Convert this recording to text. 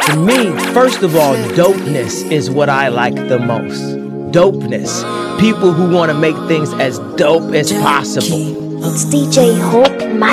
For me, first of all, dopeness is what I like the most. Dopeness. People who want to make things as dope as possible. It's DJ Hope